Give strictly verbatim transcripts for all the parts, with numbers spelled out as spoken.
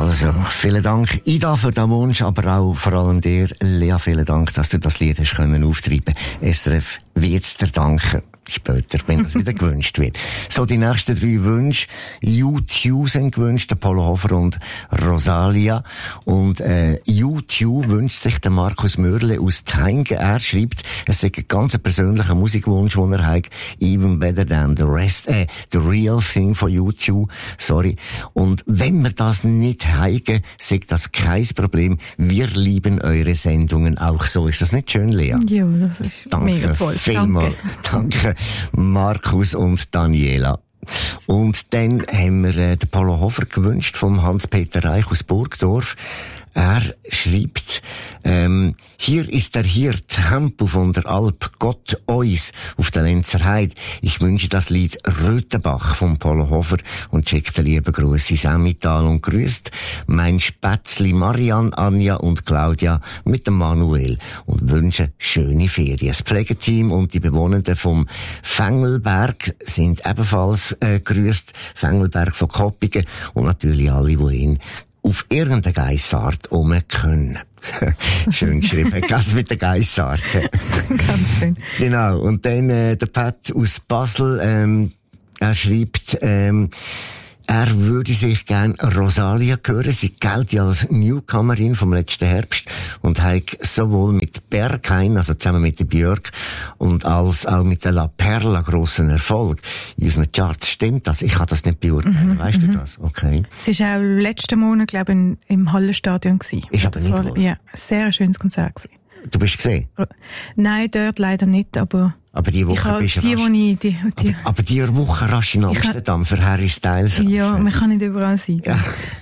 Also, vielen Dank, Ida, für den Wunsch, aber auch vor allem dir, Lea, vielen Dank, dass du das Lied hast können auftreiben. S R F wird's dir danken. Später, wenn das wieder gewünscht wird. So, die nächsten drei Wünsche. U zwei sind gewünscht, der Polo Hofer und Rosalia. Und, äh, U zwei wünscht sich der Markus Mörle aus Thaingen. Er schreibt, es sei ein ganz persönlicher Musikwunsch, den er hat. Even better than the rest, äh, the real thing von U zwei. Sorry. Und wenn wir das nicht heigen, sagt das kein Problem. Wir lieben eure Sendungen auch so. Ist das nicht schön, Lea? Ja, das ist Danke mega toll. Vielmal. Danke. Danke, Markus und Daniela. Und dann haben wir äh, den Polo Hofer gewünscht vom Hans-Peter Reich aus Burgdorf. Er schreibt, ähm, hier ist der Hirt, Hempu von der Alp, Gott uns auf der Lenzer Heide. Ich wünsche das Lied Röthenbach vom Polo Hofer und schickt einen lieben Gruß ins Emmental und grüßt mein Spätzli Marianne, Anja und Claudia mit dem Manuel und wünsche schöne Ferien. Das Pflegeteam und die Bewohnenden vom Fengelberg sind ebenfalls äh, grüßt, Fengelberg von Koppingen und natürlich alle, die ihn auf irgendeine Geissart um können. Schön geschrieben. Ganz mit der Geissart. Ganz schön. Genau. Und dann äh, der Pat aus Basel, ähm, er schreibt, ähm, er würde sich gern Rosalia hören. Sie gilt ja als Newcomerin vom letzten Herbst und hat sowohl mit Berghain, also zusammen mit der Björk, und als auch mit der La Perla grossen Erfolg in unseren Charts. Stimmt das? Ich kann das nicht beurteilen. Mhm, weißt du das? Okay. Sie war auch letzten Monat, glaube ich, in, im Hallenstadion gewesen. Ist aber nicht wahr. Ja, sehr schönes Konzert gewesen. Du bist gesehen? Nein, dort leider nicht, aber... Aber die Woche bist du die, rasch. Die, die, die, aber, aber die Woche rasch in Amsterdam für Harry Styles. Ja, man kann nicht überall sein. Ja.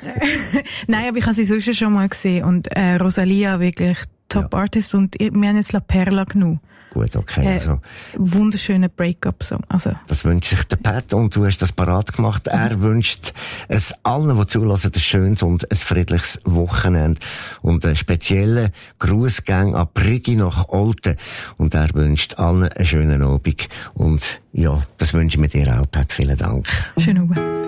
Nein, aber ich habe sie sonst schon mal gesehen. Und äh, Rosalia, wirklich Top-Artist. Ja. Und wir haben jetzt La Perla genommen. Gut, okay. Äh, also, wunderschöner Break-up-Song. Also. Das wünscht sich der Pat und du hast das parat gemacht. Er wünscht es allen, die zulassen, ein schönes und ein friedliches Wochenende. Und einen speziellen Grußgang an Brigi nach Olten. Und er wünscht allen einen schönen Abend. Und ja, das wünschen wir dir auch, Pat. Vielen Dank. Schönen Abend.